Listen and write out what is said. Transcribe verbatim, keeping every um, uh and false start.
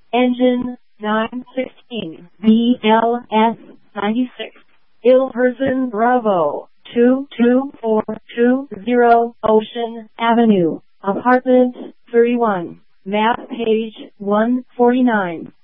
Engine nine sixteen B L S ninety-six. Ilverston Bravo two two four two zero Ocean Avenue, Apartment thirty-one, map page one forty-nine.